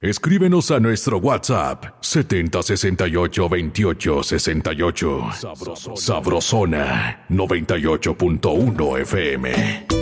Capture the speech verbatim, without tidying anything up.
Escríbenos a nuestro WhatsApp setenta sesenta y ocho veintiocho sesenta y ocho. Sabrosona noventa y ocho punto uno F M.